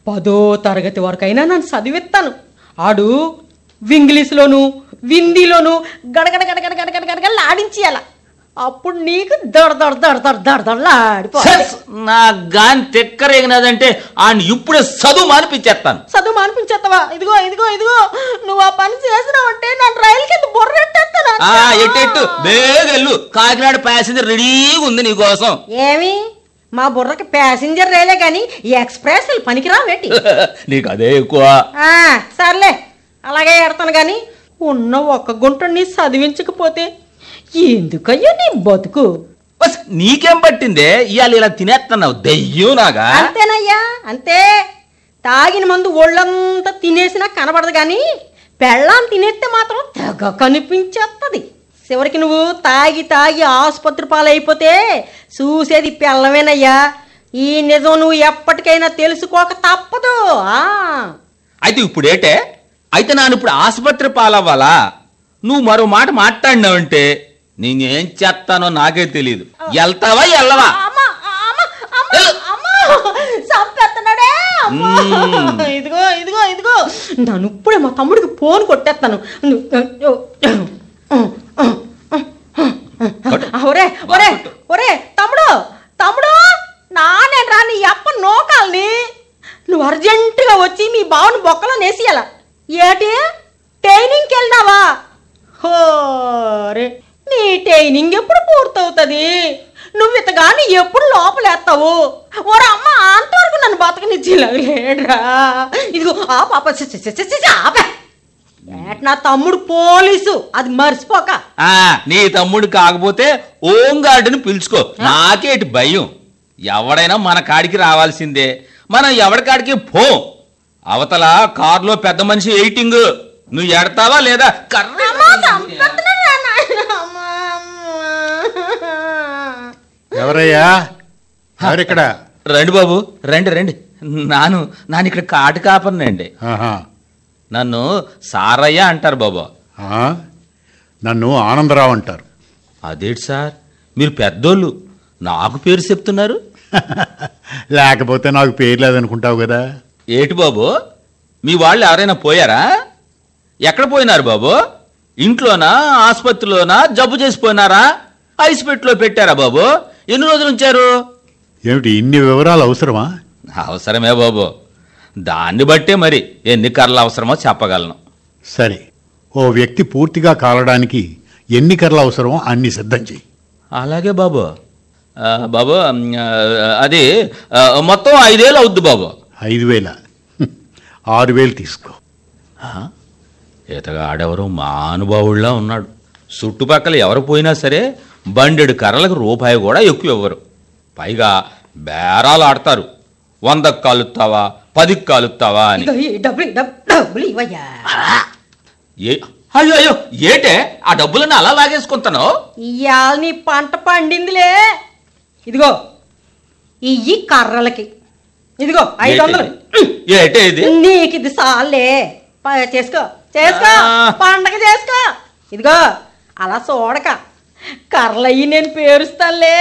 10వ తరగతి వరకైనా నన్ను చదివిస్తాను. ఆడు ఇంగ్లీష్లోను హిందీలోను గడగడ గడగడ గడగడ గడగడ ఆడించేయాల. అప్పుడు నీకు దడదడలాడిపోవాలి. నా గాని తెక్కరేగినదంటే ఆయన ఇప్పుడే చదువు మానిపించేస్తాను. చదువు మానిపించేస్తావా? ఇదిగో ఇదిగో ఇదిగో నువ్వు ఆ పని చేసినావంటే నన్ను రైలు కింద బొర్రెట్టేస్తాను. ఎట్టెట్టు బేగెళ్ళు, కాకినాడ ప్యాసింజర్ రెడీగా ఉంది నీకోసం. ఏమి మా బుర్రకి ప్యాసింజర్ రైలే గాని ఎక్స్ప్రెస్ పనికిరావేటి? నీకు అదే ఎక్కువ. సర్లే అలాగే ఎడతాను గాని ఉన్న ఒక్క గుంటని చదివించకపోతే ఎందుకయ్యో నీ బతుకు? నీకేం పట్టిందే ఇవాళ ఇలా తినేస్తున్నావు దెయ్యం నాగా? అంతేనయ్యా అంతే. తాగిన మందు ఒళ్ళంతా తినేసినా కనబడదు గాని పెళ్ళాం తినేస్తే మాత్రం తెగ కనిపించేస్తుంది. చివరికి నువ్వు తాగి తాగి ఆసుపత్రి పాలైపోతే చూసేది పెళ్ళమేనయ్యా. ఈ నిజం నువ్వు ఎప్పటికైనా తెలుసుకోక తప్పదు. అయితే ఇప్పుడేటే అయితే నాను ఇప్పుడు ఆసుపత్రి పాలవ్వాలా? నువ్వు మరో మాట మాట్లాడినావంటే నేనేం చేస్తానో నాకే తెలియదు. వెళ్తావా వెళ్ళవా? ఇదిగో ఇదిగో ఇదిగో నన్ను ఇప్పుడే మా తమ్ముడికి ఫోన్ కొట్టేస్తాను. ఒరే ఒరే ఒరే తమ్ముడు తమ్ముడు నేను రాని అప్ప నోకాలని నువ్వు అర్జెంటుగా వచ్చి మీ బావని బొక్కలో నేసియాల. ఏటి ట్రైనింగ్కి వెళ్ళినావా? హోరే నీ ట్రైనింగ్ ఎప్పుడు పూర్తవుతుంది? నువ్వు ఇతగాని ఎప్పుడు లోపలేస్తావు? ఓరా అమ్మ అంతవరకు నన్ను బతకనిచ్చేలాగలేడ్రా. ఇదిగో ఆ పాప ఆపే. నా తమ్ముడు పోలీసు, అది మర్చిపోక. నీ తమ్ముడు కాకపోతే ఓంగార్డుని పిలుచుకో. నాకేటి భయం? ఎవడైనా మన కాడికి రావాల్సిందే. మనం ఎవడి కాడికి పో. అవతల కారులో పెద్ద మనిషి వెయిటింగ్. నువ్వు ఎడతావా లేదా? ఎవరయ్యా ఎవరిక్కడ? రండి బాబు రండి రండి. నాను ఇక్కడ కాటు కాపర్నండి. నన్ను సారయ్య అంటారు బాబు. నన్ను ఆనందరావు అంటారు. అదేంటి సార్ మీరు పెద్దోళ్ళు నాకు పేరు చెప్తున్నారు? లేకపోతే నాకు పేరు లేదనుకుంటావు కదా. ఏటి బాబు మీ వాళ్ళు ఎవరైనా పోయారా? ఎక్కడ పోయినారు బాబు? ఇంట్లోనా ఆసుపత్రిలోనా జబ్బు చేసిపోయినారా? ఐస్ పెట్టులో పెట్టారా బాబు? ఎన్ని రోజులు ఉంచారు? ఏమిటి ఇన్ని వివరాలు అవసరమా? అవసరమే బాబు. దాన్ని బట్టే మరి ఎన్ని కర్రలు అవసరమో చెప్పగలను. సరే, ఓ వ్యక్తి పూర్తిగా కాలడానికి ఎన్ని కర్రలు అవసరమో అన్ని సిద్ధం చెయ్యి. అలాగే బాబు. బాబు అది మొత్తం 5,000 అవుద్ది బాబు. 5,000? 6,000 తీసుకో. ఇతగా ఆడెవరో మానుభావుళ్ళ ఉన్నాడు. చుట్టుపక్కల ఎవరు పోయినా సరే బండెడు కర్రలకు రూపాయి కూడా ఎక్కువ ఇవ్వరు. పైగా బేరాలు ఆడతారు. 100కి కాలుస్తావా 10కి కాలుస్తావా అని. అయ్యో అయ్యో ఏటే ఆ డబ్బులన్నీ అలా లాగేసుకుంటాను? ఇవాళ నీ పంట పండిందిలే. ఇదిగో ఇయ్యి కర్రలకి. ఇదిగో 500. ఏటే ఇది? నీకు ఇది సాలే. చేసుకో చేసుకో పండగ చేసుకో. ఇదిగో అలా చూడక కర్రలయ్యి నేను పేరుస్తానులే.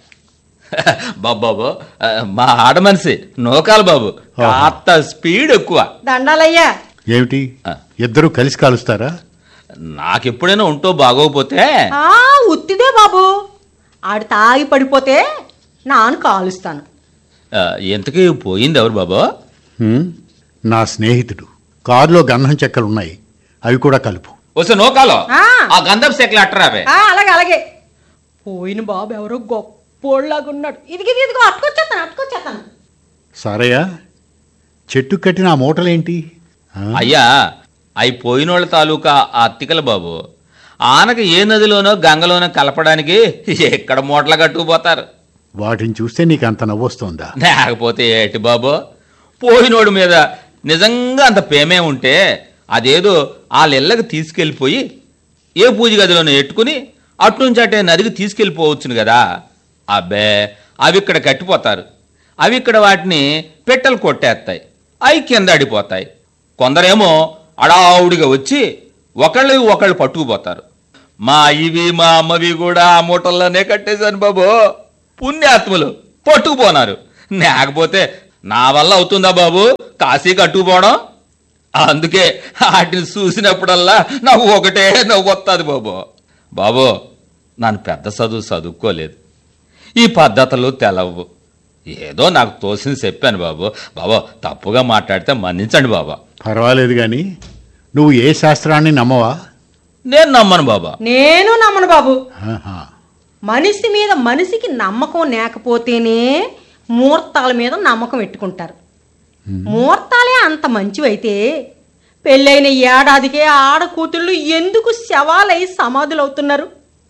బాబు మా ఆడ మనిషి నోకాలు బాబు. కాస్త స్పీడ్ ఎక్కువ. దండాలయ్యా. ఏమిటి ఇద్దరు కలిసి కాలుస్తారా? నాకెప్పుడైనా ఉంటో బాగోకపోతే ఉత్తిదే బాబు. ఆడు తాగి పడిపోతే నాను కాలుస్తాను. ఎంతకీ పోయింది ఎవరు బాబు? నా స్నేహితుడు. కారులో గంధం చెక్కలున్నాయి, అవి కూడా కలుపు. వస్తే నోకాలో ఆ గంధం చెక్కలు అట్టరావే. అలాగే అలాగే. పోయిన బాబు ఎవరో గొప్పోళ్ళలాగున్నాడు. ఇదిగో ఇదిగో అట్టుకొచ్చేస్తాను. సరయ్యా, చెట్టు కట్టిన ఆ మూటలేంటి? అయ్యా అవి పోయినోళ్ళ తాలూకా ఆ అత్తికల బాబు. ఆనక ఏ నదిలోనో గంగలోనో కలపడానికి ఎక్కడ మూటలు కట్టుకుపోతారు. వాటిని చూస్తే నీకు అంత నవ్వొస్తుందా? లేకపోతే ఏటి బాబు, పోయినోడి మీద నిజంగా అంత ప్రేమే ఉంటే అదేదో వాళ్ళిళ్ళకి తీసుకెళ్ళిపోయి ఏ పూజ గదిలోనో ఎట్టుకుని అట్నుంచి అటే నదికి తీసుకెళ్ళిపోవచ్చును కదా. అబ్బే అవి ఇక్కడ కట్టిపోతారు. అవి ఇక్కడ వాటిని పెట్టెలు కొట్టేస్తాయి. అవి కింద అడిపోతాయి. కొందరేమో అడావుడిగా వచ్చి ఒకళ్ళు పట్టుకుపోతారు. మా అమ్మవి కూడా ఆ మూటల్లోనే కట్టేశాను బాబు. పుణ్యాత్ములు పట్టుకుపోనారు. లేకపోతే నా వల్ల అవుతుందా బాబు? కాశీ కట్టుకుపోవడం. అందుకే వాటిని చూసినప్పుడల్లా నాకు ఒకటే నవ్వు వస్తుంది బాబు. బాబు, నన్ను పెద్ద చదువుకోలేదు, ఈ పద్ధతులు తెలవు. ఏదో నాకు తోసింది చెప్పాను బాబు. బాబు, తప్పుగా మాట్లాడితే మన్నించండి బాబా. పర్వాలేదు కానీ నువ్వు ఏ శాస్త్రాన్ని నమ్మవా? నేను నమ్మను బాబా. నేను నమ్మను బాబు. ఆహా. మనిషి మీద మనిషికి నమ్మకం లేకపోతేనే ముహూర్తాల మీద నమ్మకం పెట్టుకుంటారు. ముహూర్తాలే అంత మంచివైతే పెళ్ళైన ఏడాదికే ఆడకూతుళ్ళు ఎందుకు శవాలై సమాధులు అవుతున్నారు?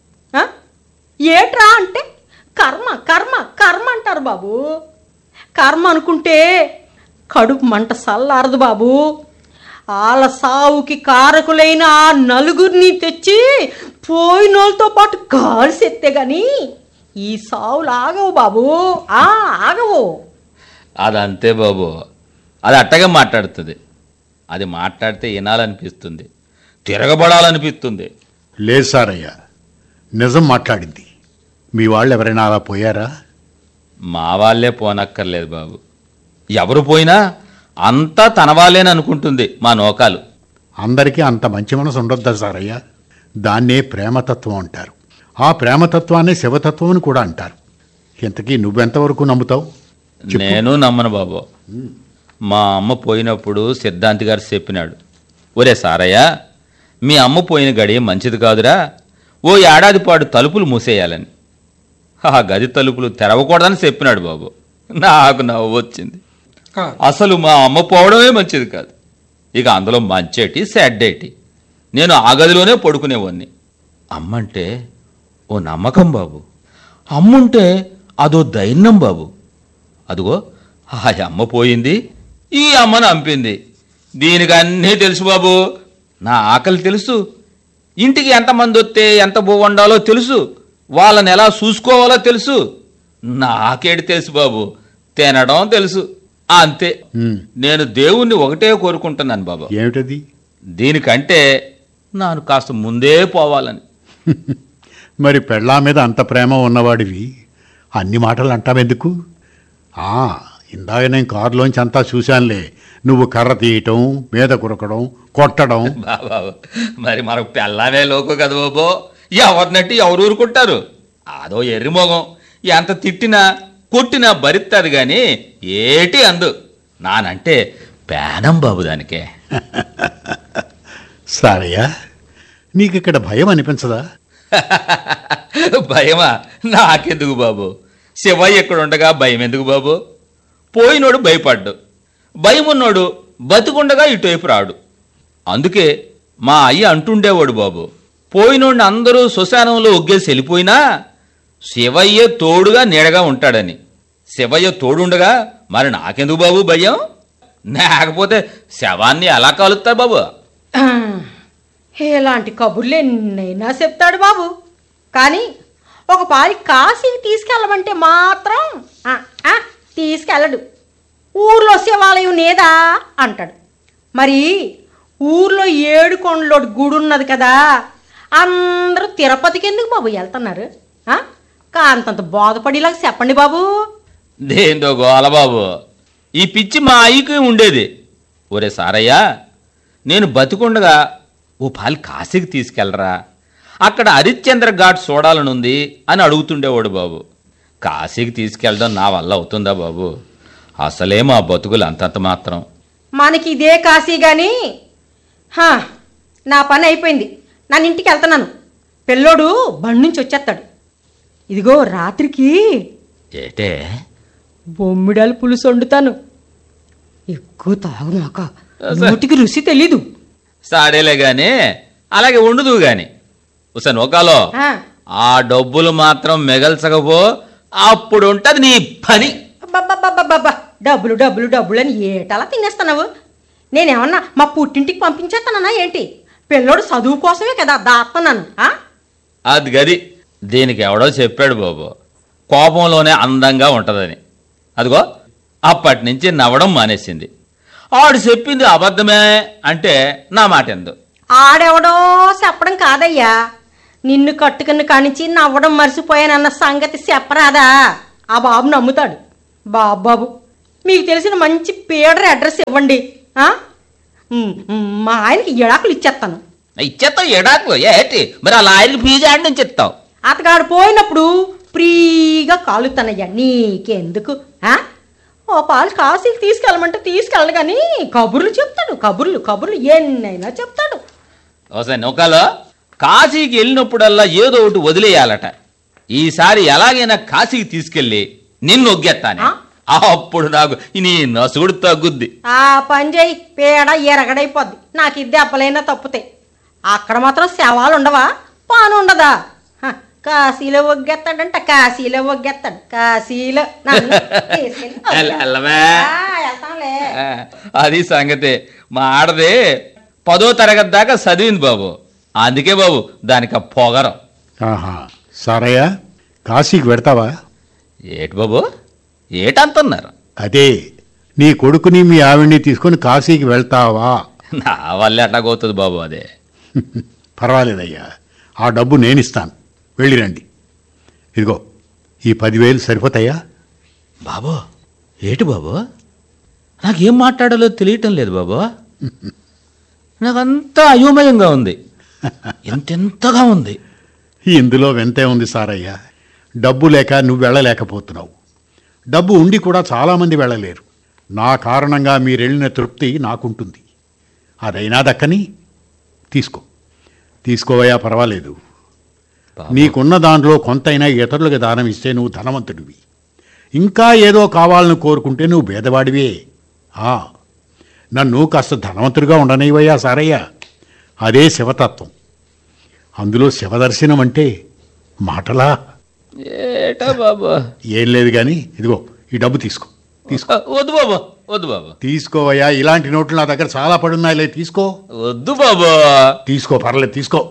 ఏట్రా అంటే కర్మ కర్మ కర్మ అంటారు బాబు. కర్మ అనుకుంటే కడుపు మంట సల్లారదు బాబు. వాళ్ళ సావుకి కారకులైన ఆ నలుగురిని తెచ్చి పోయినోళ్ళతో పాటు కాల్సెత్తే గాని ఈ సావులు ఆగవు బాబు, ఆగవు. అదంతే బాబు, అది అట్టగా మాట్లాడుతుంది. అది మాట్లాడితే వినాలనిపిస్తుంది, తిరగబడాలనిపిస్తుంది. లేదు సారయ్య, నిజం మాట్లాడింది. మీ వాళ్ళు ఎవరైనా అలా పోయారా? మా వాళ్ళే పోనక్కర్లేదు బాబు. ఎవరు పోయినా అంతా తన వాళ్ళేని అనుకుంటుంది మా నోకాలు. అందరికీ అంత మంచి మనసు ఉండొద్దా సారయ్య? దాన్నే ప్రేమతత్వం అంటారు. ఆ ప్రేమతత్వాన్ని శివతత్వం అని కూడా అంటారు. ఇంతకీ నువ్వెంతవరకు నమ్ముతావు? నేను నమ్మను బాబు. మా అమ్మ పోయినప్పుడు సిద్ధాంతి గారు చెప్పినాడు, ఒరే సారయ్య, మీ అమ్మ పోయిన గడి మంచిది కాదురా, ఓ ఏడాది పాటు తలుపులు మూసేయాలని. ఆ గది తలుపులు తెరవకూడదని చెప్పినాడు బాబు. నాకు నవ్వు వచ్చింది. అసలు మా అమ్మ పోవడమే మంచిది కాదు. ఇక అందులో మంచేటి సెడ్డేటి. నేను ఆ గదిలోనే పడుకునేవాడిని. అమ్మంటే ఓ నమ్మకం బాబు, అమ్ముంటే అదో దైన్యం బాబు. అదిగో ఆ అమ్మ పోయింది, ఈ అమ్మను అంపింది. దీనికి అన్నీ తెలుసు బాబు. నా ఆకలి తెలుసు, ఇంటికి ఎంతమంది వస్తే ఎంత బో వండాలో తెలుసు, వాళ్ళని ఎలా చూసుకోవాలో తెలుసు. నాకేటి తెలుసు బాబు, తినడం తెలుసు, అంతే. నేను దేవుణ్ణి ఒకటే కోరుకుంటున్నాను బాబు. ఏమిటది? దీనికంటే నాను కాస్త ముందే పోవాలని. మరి పెళ్ళా మీద అంత ప్రేమ ఉన్నవాడివి అన్ని మాటలు అంటావెందుకు? ఇందాక నేను కారులోంచి అంతా చూశానులే, నువ్వు కర్ర తీయటం, మీద కురకడం, కొట్టడం. బాబా, మరి మనకు పెళ్ళామే లోకు కదా బాబో. ఎవరినట్టు ఎవరు ఊరుకుంటారు? అదో ఎర్రిమోగం, ఎంత తిట్టినా కొట్టినా భరిస్తుంది కానీ ఏటి అందు. నానంటే పేనం బాబు దానికే. సారయ్య, నీకిక్కడ భయం అనిపించదా? భయమా? నాకెందుకు బాబు? శివయ్య ఎక్కడ ఉండగా భయం ఎందుకు బాబు? పోయినోడు భయపడ్డు, భయం ఉన్నోడు బతికుండగా ఇటువైపు రాడు. అందుకే మా అయ్య అంటుండేవాడు బాబు, పోయినోడిని అందరూ శ్మశానంలో ఒగ్గేసి వెళ్ళిపోయినా శివయ్య తోడుగా నీడగా ఉంటాడని. శివయ్య తోడుండగా మరి నాకెందుకు బాబు భయం? లేకపోతే శవాన్ని ఎలా కాలుస్తారు బాబు? ఎలాంటి కబుర్లు ఎన్నైనా చెప్తాడు బాబు. కానీ ఒక పారి కాశీకి తీసుకెళ్ళమంటే మాత్రం తీసుకెళ్ళడు. ఊర్లో శివాలయం నేదా అంటాడు. మరి ఊర్లో 7 కొండలోటి గుడి ఉన్నది కదా, అందరూ తిరుపతికి ఎందుకు బాబు వెళ్తున్నారు? కాంతంత బాధపడేలాగా చెప్పండి బాబు. దేందో గోల బాబు, ఈ పిచ్చి మా అయ్యకి ఉండేది. ఒరే సారయ్య, నేను బతికుండగా ఓ పాలి కాశీకి తీసుకెళ్ళరా, అక్కడ హరిశ్చంద్ర ఘాట్ చూడాలనుంది అని అడుగుతుండేవాడు బాబు. కాశీకి తీసుకెళ్ళడం నా వల్ల అవుతుందా బాబు? అసలే మా బతుకులు అంతంత మాత్రం. మనకి ఇదే కాశీ కానీ నా పని అయిపోయింది, నన్ను ఇంటికి వెళ్తున్నాను. పిల్లోడు బండి నుంచి వచ్చేస్తాడు. ఇదిగో రాత్రికి ఏటే బొమ్మిడాలు పులుసు వండుతాను. ఎక్కువ తాగుమాక, నోటికి రుచి తెలీదు. సాడేలే గాని అలాగే వండుదు గాని ఉసా నోకాలో ఆ డబ్బులు మాత్రం మిగల్చకపో, అప్పుడు ఉంటది నీ పని. డబ్బులు డబ్బులు డబ్బులు అని ఏటలా తినేస్తున్నావు? నేనేమన్నా మా పుట్టింటికి పంపించేస్తానన్నా ఏంటి? పిల్లోడు చదువు కోసమే కదా దాస్తున్నాను. అది గది దీనికి ఎవడో చెప్పాడు బాబు, కోపంలోనే అందంగా ఉంటుందని. అదిగో అప్పటి నుంచి నవ్వడం మానేసింది. ఆడు చెప్పింది అబద్ధమే అంటే నా మాట ఎందు. ఆడెవడో చెప్పడం కాదయ్యా, నిన్ను కట్టుకుని కానించి నవ్వడం మర్చిపోయానన్న సంగతి చెప్పరాదా? ఆ బాబు నమ్ముతాడు. బాబు మీకు తెలిసిన మంచి పేడర్ అడ్రస్ ఇవ్వండి. మా ఆయనకి ఎడాకులు ఇచ్చేస్తాను. ఇచ్చేస్తావు ఎడాకులు ఏటి? మరి ఆ లాయర్కి ఫీజు ఆడి నుంచి ఇస్తావు. అతగాడు పోయినప్పుడు ఫ్రీగా కాలుతానయ్యా, నీకెందుకు? ఓ పాలు కాశీకి తీసుకెళ్ళమంటే తీసుకెళ్ళడు, కానీ కబుర్లు చెప్తాడు. కబుర్లు ఎన్నైనా చెప్తాడు. ఒకసారి నౌకాలో కాశీకి వెళ్ళినప్పుడల్లా ఏదో ఒకటి వదిలేయాలట. ఈసారి ఎలాగైనా కాశీకి తీసుకెళ్ళి నిన్ను ఒగ్గెత్తాను. అప్పుడు నాకు నీ నసుగుడు తగ్గుద్ది. ఆ పని చేయి, పేడ ఎరగడైపోద్ది. నాకు ఇది దెబ్బలైనా తప్పుతాయి. అక్కడ మాత్రం శవాలు ఉండవా? పాను ఉండదా? కాశీలో ఒగ్గెత్తాడంట, కాశీలో ఒగ్గెత్తాడు. కాశీలో వెళ్తాంలే. అది సంగతే. మా ఆడదే 10వ తరగతి దాకా చదివింది బాబు. అందుకే బాబు దానికి ఆ పొగరం. సారయ్య, కాశీకి వెడతావా? ఏటి బాబు ఏటంటున్నారు? అదే, నీ కొడుకుని మీ ఆవిడ్ని తీసుకొని కాశీకి వెళ్తావా? నా వల్ల ఎట్లాగవుతుంది బాబు అదే. పర్వాలేదయ్యా, ఆ డబ్బు నేనిస్తాను, వెళ్ళిరండి. ఇదిగో ఈ 10,000 సరిపోతాయా? బాబు ఏటి బాబు, నాకేం మాట్లాడాలో తెలియటం లేదు బాబు. నాకంతా అయోమయంగా ఉంది, ఎంతెంతగా ఉంది. ఇందులో వింతే ఉంది సారయ్య. డబ్బు లేక నువ్వు వెళ్ళలేకపోతున్నావు. డబ్బు ఉండి కూడా చాలామంది వెళ్ళలేరు. నా కారణంగా మీరెళ్ళిన తృప్తి నాకుంటుంది. అదైనా దక్కని తీసుకోవయ్యా, పర్వాలేదు. నీకున్న దాంట్లో కొంతైనా ఇతరులకు దానం ఇస్తే నువ్వు ధనవంతుడివి. ఇంకా ఏదో కావాలని కోరుకుంటే నువ్వు భేదవాడివే. నన్ను కాస్త ధనవంతుడిగా ఉండనివయ్యా సారయ్య. అదే శివతత్వం. అందులో శివదర్శనం అంటే మాటలా? ఏటా బాబు? ఏం లేదు కానీ ఇదిగో ఈ డబ్బు తీసుకో. వద్దు బాబు, వద్దు బాబు. తీసుకోవయ్యా, ఇలాంటి నోట్లు నా దగ్గర చాలా పడున్నాయిలే, తీసుకో. వద్దు బాబు. తీసుకో, పర్లేదు, తీసుకో.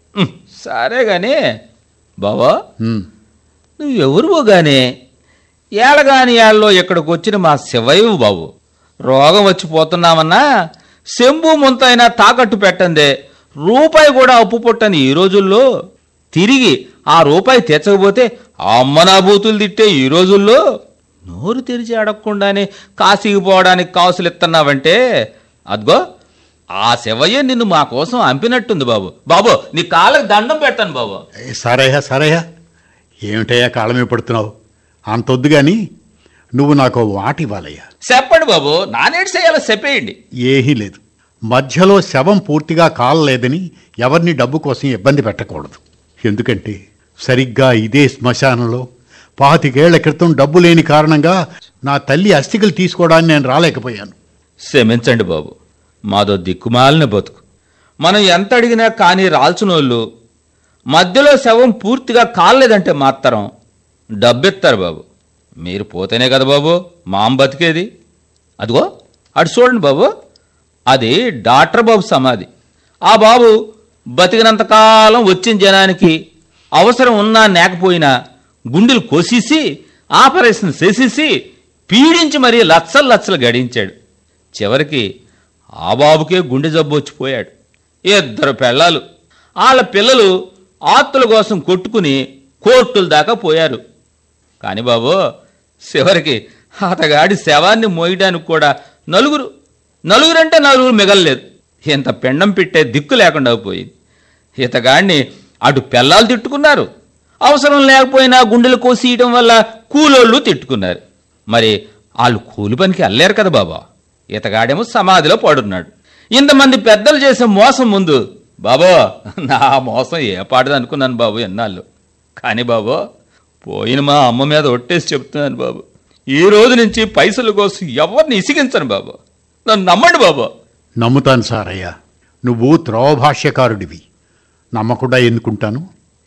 సరే గాని బాబా, నువ్వెవరువో గాని ఏళ్ళగాని ఏళ్ళలో ఇక్కడికి వచ్చిన మా శివయ్యవు బాబు. రోగం వచ్చిపోతున్నామన్నా శంభు ముంతైనా తాకట్టు పెట్టందే రూపాయి కూడా అప్పు పుట్టని ఈ రోజుల్లో తిరిగి ఆ రూపాయి తెచ్చకపోతే అమ్మనాభూతులు తిట్టే ఈ రోజుల్లో నోరు తెరిచి అడగకుండానే కాశీకి పోవడానికి కాసులు ఇస్తున్నావంటే అదిగో ఆ శివయ్య నిన్ను మా కోసం అంపినట్టుంది బాబు. బాబు నీ కాళ్ళకి దండం పెడతాను బాబు. సరేయా, ఏమిటయ్యా కాళ్ళమే పడుతున్నావు? అంతొద్దు కానీ నువ్వు నాకు వాటి ఇవ్వాలయ్యా. చెప్పండి బాబు, నానేటి చేయాలో చెప్పేయండి. ఏమీ లేదు, మధ్యలో శవం పూర్తిగా కాలలేదని ఎవరిని డబ్బు కోసం ఇబ్బంది పెట్టకూడదు. ఎందుకంటే సరిగ్గా ఇదే శ్మశానంలో 25 ఏళ్ల క్రితం డబ్బు లేని కారణంగా నా తల్లి అస్థికలు తీసుకోవడానికి నేను రాలేకపోయాను. క్షమించండి బాబు, మాదో దిక్కుమాలిన బతుకు. మనం ఎంత అడిగినా కానీ రాల్చినోళ్ళు మధ్యలో శవం పూర్తిగా కాలేదంటే మాత్రం డబ్బిస్తారు బాబు. మీరు పోతేనే కదా బాబు మాం బతికేది. అదిగో అటు చూడండి బాబు, అది డాక్టర్ బాబు సమాధి. ఆ బాబు బతికినంతకాలం వచ్చిన జనానికి అవసరం ఉన్నా లేకపోయినా గుండెలు కోసేసి ఆపరేషన్ చేసేసి పీడించి మరీ లచ్చలు గడించాడు. చివరికి ఆ బాబుకే గుండె జబ్బు వచ్చిపోయాడు. 2 పెళ్ళాలు, వాళ్ళ పిల్లలు ఆత్తుల కోసం కొట్టుకుని కోర్టుల దాకా పోయారు. కానీ బాబు చివరికి అతగాడి శవాన్ని మోయడానికి కూడా నలుగురంటే నలుగురు మిగలలేదు. ఇంత పెండం పెట్టే దిక్కు లేకుండా పోయింది. ఇతగాడిని అటు పెళ్ళాలు తిట్టుకున్నారు, అవసరం లేకపోయినా గుండెలు కోసియడం వల్ల కూలోళ్ళు తిట్టుకున్నారు. మరి వాళ్ళు కూలి పనికి వెళ్ళలేరు కదా బాబా. ఇతగాడేమో సమాధిలో పడున్నాడు. ఇంతమంది పెద్దలు చేసే మోసం ముందు బాబో నా మోసం ఏ పాడదు అనుకున్నాను బాబు ఎన్నాళ్ళు. కానీ బాబు పోయిన మా అమ్మ మీద ఒట్టేసి చెప్తున్నాను బాబు, ఈ రోజు నుంచి పైసల కోసం ఎవరిని ఇసిగించను బాబు. నన్ను నమ్మండి బాబు. నమ్ముతాను సారయ్య, నువ్వు త్రోభాష్యకారుడివి, నమ్మకుండా ఎందుకుంటాను?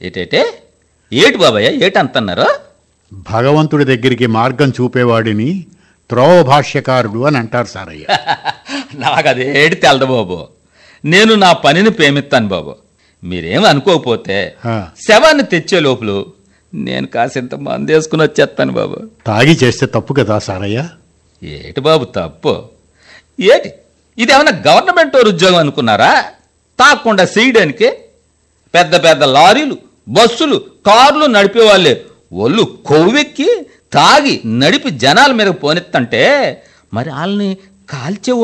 ఏటి బాబాయ్య ఏటంటున్నారు? భగవంతుడి దగ్గరికి మార్గం చూపేవాడిని త్రోభాష్యకారుడు అని అంటారు సారయ్య. నాకు అదేటి తెలదు బాబు. నేను నా పనిని ప్రేమిస్తాను బాబు. మీరేం అనుకోకపోతే శవాన్ని తెచ్చే లోపల నేను కాసింత మందు వేసుకుని వచ్చేస్తాను బాబు. తాగి చేస్తే తప్పు కదా సారయ్య? ఏటి బాబు తప్పు ఏటి? ఇదేమన్నా గవర్నమెంట్ ఉద్యోగం అనుకున్నారా తాగకుండా చేయడానికి? పెద్ద పెద్ద లారీలు, బస్సులు, కార్లు నడిపే వాళ్ళే ఒళ్ళు కొవ్వెక్కి తాగి నడిపి జనాల మీద పోనెత్తంటే మరి వాళ్ళని కాల్చే